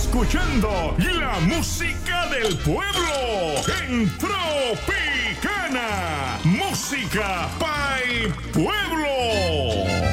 escuchando la música del pueblo en Tropicana. Música pa'l pueblo.